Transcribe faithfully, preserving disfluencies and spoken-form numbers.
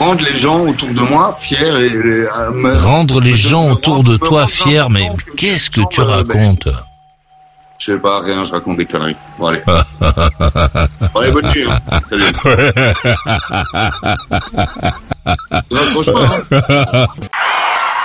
rendre les gens autour de moi fiers et, et euh, me, Rendre les me gens me autour rendre- de me toi rendre fiers, mais important que qu'est-ce les que tu gens, euh, ben, racontes? je sais pas, rien, je raconte des conneries. Bon, allez. Bon, allez, bonne nuit, hein. Salut. Je raccroche pas, hein.